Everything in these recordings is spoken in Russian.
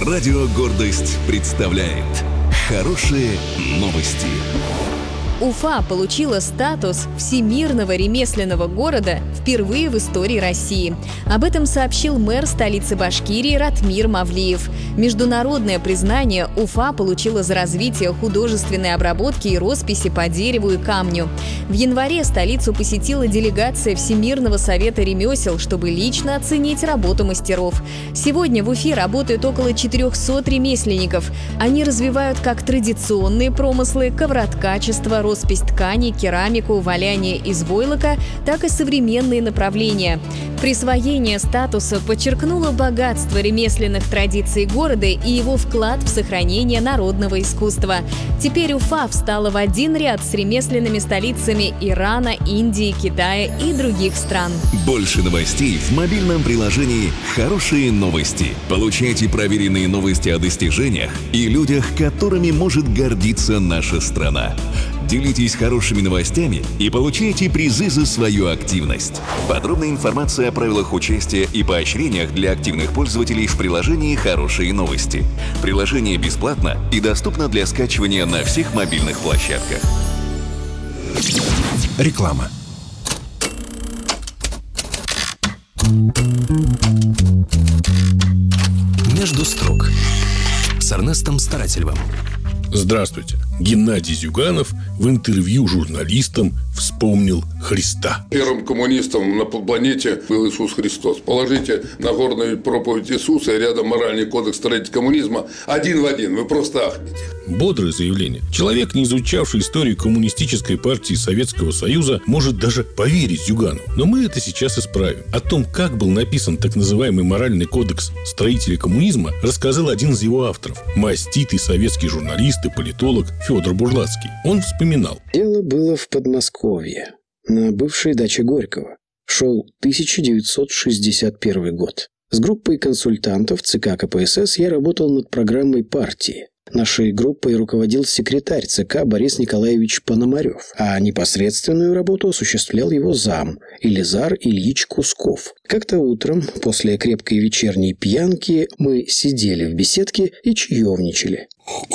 Радио «Гордость» представляет хорошие новости. Уфа получила статус всемирного ремесленного города впервые в истории России. Об этом сообщил мэр столицы Башкирии Ратмир Мавлиев. Международное признание Уфа получила за развитие художественной обработки и росписи по дереву и камню. В январе столицу посетила делегация Всемирного совета ремесел, чтобы лично оценить работу мастеров. Сегодня в Уфе работают около 400 ремесленников. Они развивают как традиционные промыслы, ковроткачество, роспись тканей, керамику, валяние из войлока, так и современные направления. Присвоение статуса подчеркнуло богатство ремесленных традиций города и его вклад в сохранение народного искусства. Теперь Уфа встала в один ряд с ремесленными столицами Ирана, Индии, Китая и других стран. Больше новостей в мобильном приложении «Хорошие новости». Получайте проверенные новости о достижениях и людях, которыми может гордиться наша страна. Делитесь хорошими новостями и получайте призы за свою активность. Подробная информация о правилах участия и поощрениях для активных пользователей в приложении «Хорошие новости». Приложение бесплатно и доступно для скачивания на всех мобильных площадках. Реклама. Между строк с Эрнестом Старательевым. Здравствуйте. Геннадий Зюганов в интервью журналистам вспомнил Христа. Первым коммунистом на планете был Иисус Христос. Положите Нагорную проповедь Иисуса и рядом моральный кодекс строителей коммунизма один в один. Вы просто ахнете. Бодрое заявление. Человек, не изучавший историю коммунистической партии Советского Союза, может даже поверить Зюганову. Но мы это сейчас исправим. О том, как был написан так называемый моральный кодекс строителей коммунизма, рассказал один из его авторов. Маститый советский журналист и политолог Федор Бурлацкий. Он вспоминал. Дело было в Подмосковье, на бывшей даче Горького. Шел 1961 год. С группой консультантов ЦК КПСС я работал над программой партии. Нашей группой руководил секретарь ЦК Борис Николаевич Пономарев, а непосредственную работу осуществлял его зам Илизар Ильич Кусков. Как-то утром, после крепкой вечерней пьянки, мы сидели в беседке и чаевничали.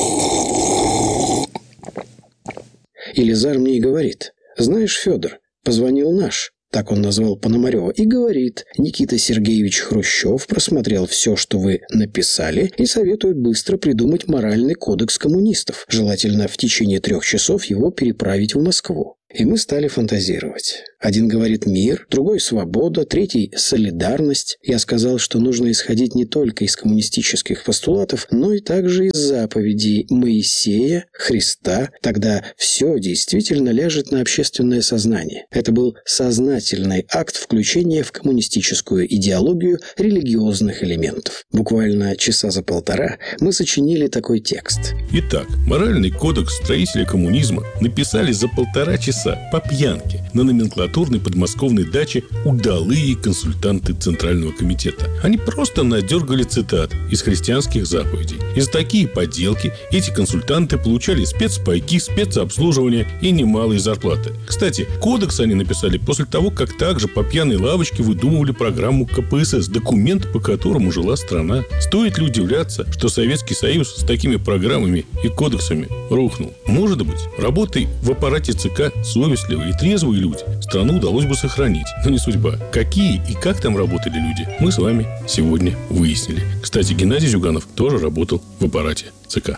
Илизар мне и говорит: «Знаешь, Федор, позвонил наш». Так он назвал Пономарева, и говорит: «Никита Сергеевич Хрущев просмотрел все, что вы написали, и советует быстро придумать моральный кодекс коммунистов. Желательно в течение 3 часов его переправить в Москву». И мы стали фантазировать. Один говорит «мир», другой «свобода», третий «солидарность». Я сказал, что нужно исходить не только из коммунистических постулатов, но и также из заповедей Моисея, Христа. Тогда все действительно ляжет на общественное сознание. Это был сознательный акт включения в коммунистическую идеологию религиозных элементов. Буквально часа за 1,5 мы сочинили такой текст. Итак, моральный кодекс строителей коммунизма написали за 1,5 часа по пьянке на номенклатурной подмосковной даче удалые консультанты Центрального комитета. Они просто надергали цитат из христианских заповедей. И за такие подделки эти консультанты получали спецпайки, спецобслуживание и немалые зарплаты. Кстати, кодекс они написали после того, как также по пьяной лавочке выдумывали программу КПСС, документ, по которому жила страна. Стоит ли удивляться, что Советский Союз с такими программами и кодексами рухнул? Может быть, работой в аппарате ЦК совестливые и трезвые люди страну удалось бы сохранить, но не судьба. Какие и как там работали люди, мы с вами сегодня выяснили. Кстати, Геннадий Зюганов тоже работал в аппарате ЦК.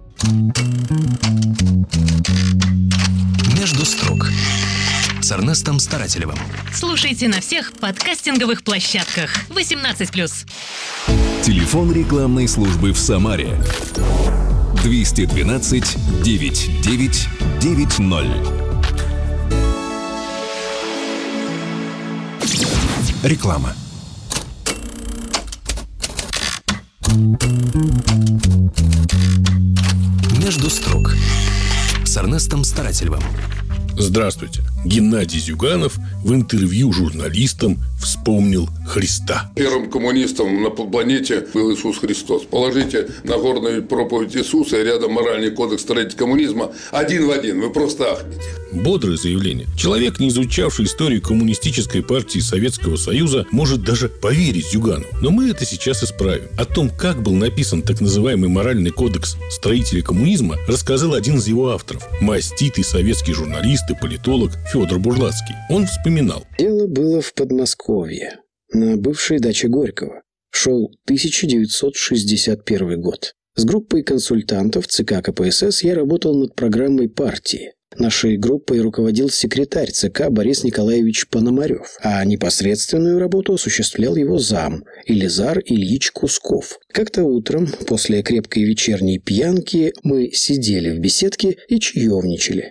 Между строк с Эрнестом Старательевым. Слушайте на всех подкастинговых площадках. 18+. Телефон рекламной службы в Самаре 212 9990. Реклама. Между строк с Эрнестом Старательевым. Здравствуйте. Геннадий Зюганов в интервью журналистам вспомнил Христа. Первым коммунистом на планете был Иисус Христос. Положите Нагорную проповедь Иисуса и рядом моральный кодекс строителей коммунизма один в один. Вы просто ахнете. Бодрое заявление. Человек, не изучавший историю коммунистической партии Советского Союза, может даже поверить Зюганову. Но мы это сейчас исправим. О том, как был написан так называемый моральный кодекс строителей коммунизма, рассказал один из его авторов – маститый советский журналист и политолог Федор Бурлацкий. Он вспоминал. Дело было в Подмосковье, на бывшей даче Горького. Шел 1961 год. С группой консультантов ЦК КПСС я работал над программой партии. Нашей группой руководил секретарь ЦК Борис Николаевич Пономарев, а непосредственную работу осуществлял его зам Елизар Ильич Кусков. Как-то утром, после крепкой вечерней пьянки, мы сидели в беседке и чаевничали.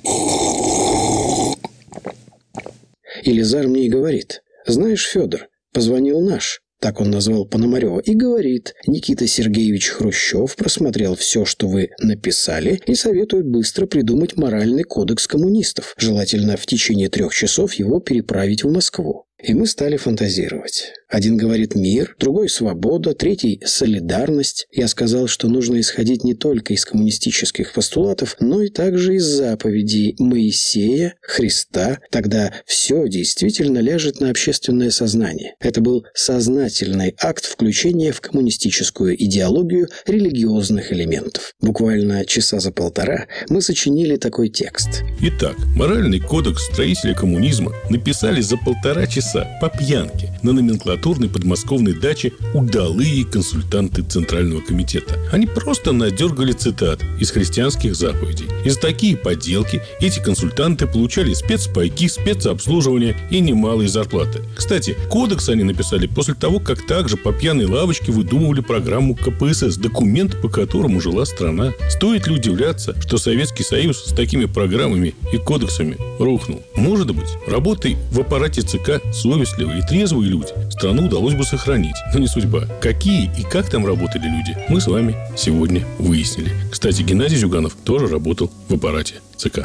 Елизар мне и говорит: «Знаешь, Федор, позвонил наш». Так он назвал Пономарева. И говорит: Никита Сергеевич Хрущев просмотрел все, что вы написали, и советует быстро придумать моральный кодекс коммунистов. Желательно в течение 3 часов его переправить в Москву. И мы стали фантазировать. Один говорит мир, другой свобода, третий солидарность. Я сказал, что нужно исходить не только из коммунистических постулатов, но и также из заповедей Моисея, Христа. Тогда все действительно ляжет на общественное сознание. Это был сознательный акт включения в коммунистическую идеологию религиозных элементов. Буквально часа за 1,5 мы сочинили такой текст. Итак, моральный кодекс строителей коммунизма написали за 1,5 часа по пьянке на номенклатурной подмосковной даче удалые консультанты Центрального комитета. Они просто надергали цитат из христианских заповедей. И за такие поделки эти консультанты получали спецпайки, спецобслуживание и немалые зарплаты. Кстати, кодекс они написали после того, как также по пьяной лавочке выдумывали программу КПСС, документ, по которому жила страна. Стоит ли удивляться, что Советский Союз с такими программами и кодексами рухнул? Может быть, работой в аппарате ЦК совестливые и трезвые люди страну удалось бы сохранить, но не судьба. Какие и как там работали люди, мы с вами сегодня выяснили. Кстати, Геннадий Зюганов тоже работал в аппарате ЦК.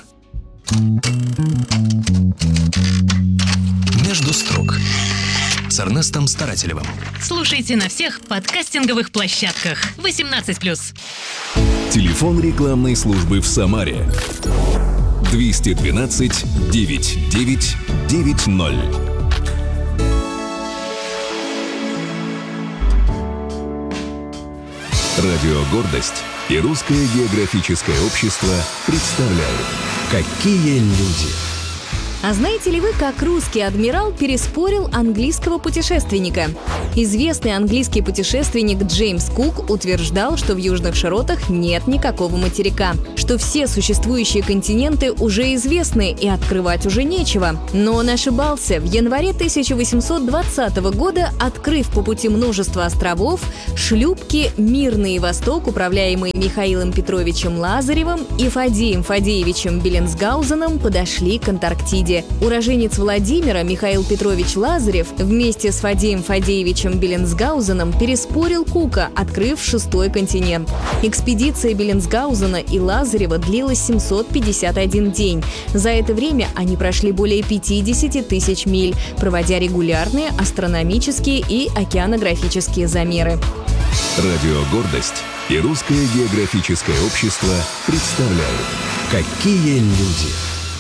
«Между строк» с Эрнестом Старателевым. Слушайте на всех подкастинговых площадках. 18+. Телефон рекламной службы в Самаре. 212 99 90. Радио «Гордость» и Русское географическое общество представляют «Какие люди». А знаете ли вы, как русский адмирал переспорил английского путешественника? Известный английский путешественник Джеймс Кук утверждал, что в южных широтах нет никакого материка, что все существующие континенты уже известны и открывать уже нечего. Но он ошибался. В январе 1820 года, открыв по пути множество островов, шлюпки «Мирный Восток», управляемые Михаилом Петровичем Лазаревым и Фадеем Фадеевичем Беллинсгаузеном, подошли к Антарктиде. Уроженец Владимира Михаил Петрович Лазарев вместе с Фадеем Фадеевичем Беллинсгаузеном переспорил Кука, открыв 6-й континент. Экспедиция Беллинсгаузена и Лазарева длилась 751 день. За это время они прошли более 50 тысяч миль, проводя регулярные астрономические и океанографические замеры. Радио «Гордость» и Русское географическое общество представляют «Какие люди».